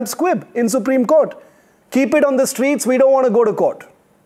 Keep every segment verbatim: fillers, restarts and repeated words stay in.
squib in Supreme Court. Keep it on the streets. We don't want to go to court.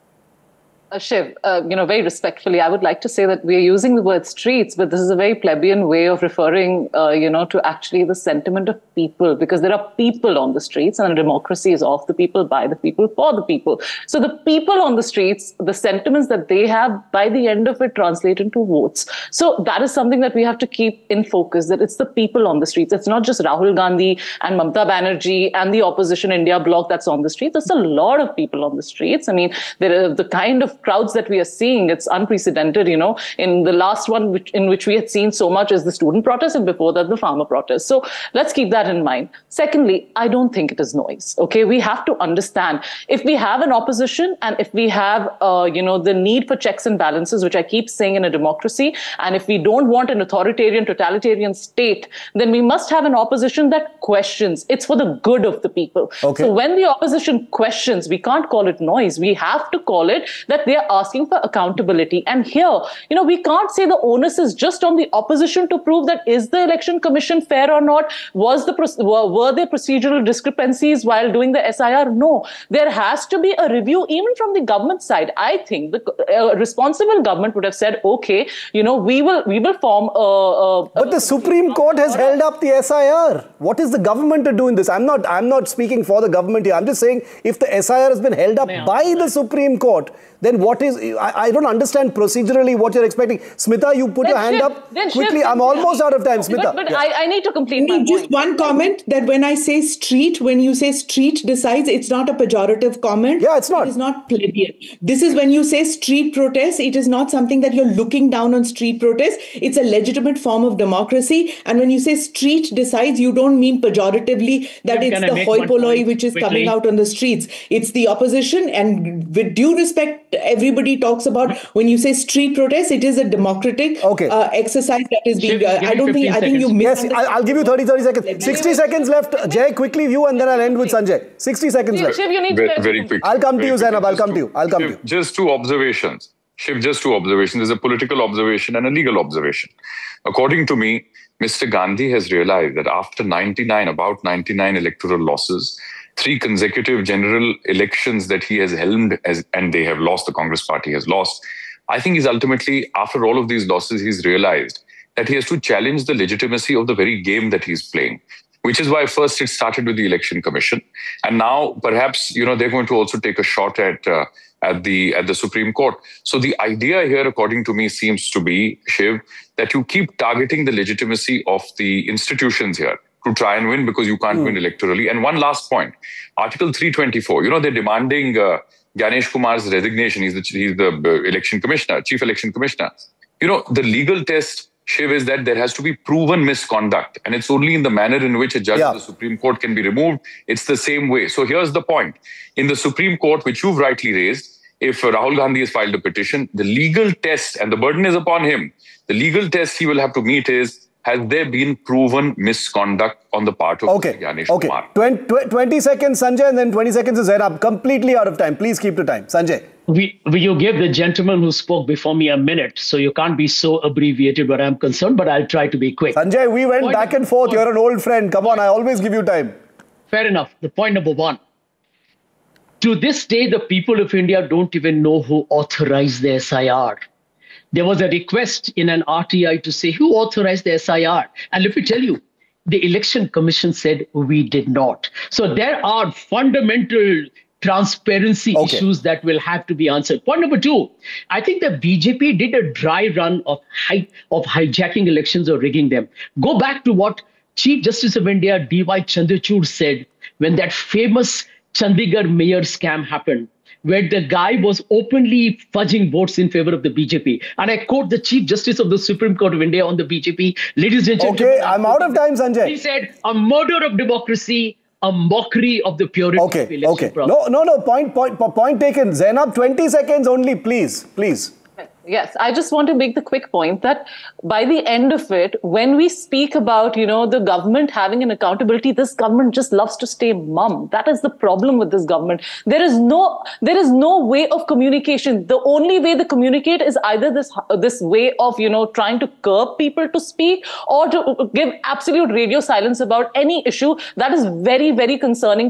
Uh, Shiv, uh, you know, very respectfully, I would like to say that we are using the word streets, but this is a very plebeian way of referring, uh, you know, to actually the sentiment of people, because there are people on the streets, and a democracy is of the people, by the people, for the people. So the people on the streets, the sentiments that they have, by the end of it, translate into votes. So that is something that we have to keep in focus, that it's the people on the streets. It's not just Rahul Gandhi and Mamata Banerjee and the opposition India bloc that's on the streets. There's a lot of people on the streets. I mean, there are the kind of crowds that we are seeing, it's unprecedented, you know. In the last one which, in which we had seen so much is the student protest, and before that the farmer protest. So let's keep that in mind. Secondly, I don't think it is noise. Okay, we have to understand, if we have an opposition and if we have, uh, you know, the need for checks and balances, which I keep saying in a democracy, and if we don't want an authoritarian, totalitarian state, then we must have an opposition that questions. It's for the good of the people. Okay. So when the opposition questions, we can't call it noise. We have to call it that they are asking for accountability. And here, you know, we can't say the onus is just on the opposition to prove that is the election commission fair or not? Was the were, were there procedural discrepancies while doing the S I R? No. There has to be a review even from the government side. I think the uh, responsible government would have said, okay, you know, we will we will form a... a but the Supreme Court has held up the S I R. What is the government to do in this? I'm not, I'm not speaking for the government here. I'm just saying, if the S I R has been held up by the Supreme Court, then what is, I, I don't understand procedurally what you're expecting. Smita, you put then your hand Shiv, up quickly. Shiv, I'm almost out of time, Smita. But, but yeah. I, I need to complete my Just point. one comment, that when I say street, when you say street decides, it's not a pejorative comment. Yeah, it's not. It is not plebeian. This is when you say street protest, it is not something that you're looking down on street protest. It's a legitimate form of democracy. And when you say street decides, you don't mean pejoratively that Can it's I the make hoi one polloi point which is quickly? coming out on the streets. It's the opposition. And with due respect, everybody talks about when you say street protest, it is a democratic okay. uh, exercise that is being. Shiv, Uh, give I me don't think. I think you Yes, misunderstand. I'll, I'll give you thirty, thirty seconds. sixty seconds left. Jay, quickly you, and then I'll end with Sanjay. sixty seconds left. Shiv, you need Very, to very quick. I'll come to very you, Zainab. quickly. I'll come to you. I'll come to you. Shiv, just two observations. Shiv, just two observations. There's a political observation and a legal observation. According to me, Mister Gandhi has realized that after ninety-nine, about ninety-nine electoral losses, three consecutive general elections that he has helmed, as, and they have lost, the Congress party has lost, I think he's ultimately, after all of these losses, he's realized that he has to challenge the legitimacy of the very game that he's playing, which is why first it started with the Election Commission. And now perhaps, you know, they're going to also take a shot at uh, at the at the Supreme Court. So the idea here, according to me, seems to be, Shiv, that you keep targeting the legitimacy of the institutions here to try and win, because you can't mm. win electorally. And one last point, Article three twenty-four, you know, they're demanding uh, Ganesh Kumar's resignation. He's the, he's the election commissioner, chief election commissioner. You know, the legal test, Shiv, is that there has to be proven misconduct. And it's only in the manner in which a judge yeah. of the Supreme Court can be removed. It's the same way. So here's the point. In the Supreme Court, which you've rightly raised, if Rahul Gandhi has filed a petition, the legal test, and the burden is upon him, the legal test he will have to meet is, has there been proven misconduct on the part of okay. Ganesh okay. Kumar? twenty, twenty seconds, Sanjay, and then twenty seconds is Zainab. Completely out of time. Please keep to time. Sanjay. We, we, you gave the gentleman who spoke before me a minute, so you can't be so abbreviated where I'm concerned, but I'll try to be quick. Sanjay, we went point back and forth. Point. You're an old friend. Come on, I always give you time. Fair enough. The point number one. To this day, the people of India don't even know who authorized the S I R. There was a request in an R T I to say who authorized the S I R. And let me tell you, the Election Commission said we did not. So there are fundamental transparency okay. issues that will have to be answered. Point number two, I think the B J P did a dry run of, hi of hijacking elections or rigging them. Go back to what Chief Justice of India, D Y Chandrachud, said when that famous Chandigarh mayor scam happened, where the guy was openly fudging votes in favor of the B J P. And I quote the Chief Justice of the Supreme Court of India on the B J P. Ladies and gentlemen. Okay, I'm out of time, Sanjay. He said, a murder of democracy, a mockery of the purity okay, of election okay. process. No, no, no, point, point, point taken. Zainab, twenty seconds only, please, please. Yes, I just want to make the quick point that by the end of it, when we speak about, you know, the government having an accountability, this government just loves to stay mum. That is the problem with this government. There is no, there is no way of communication. The only way they communicate is either this, this way of, you know, trying to curb people to speak, or to give absolute radio silence about any issue. That is very, very concerning.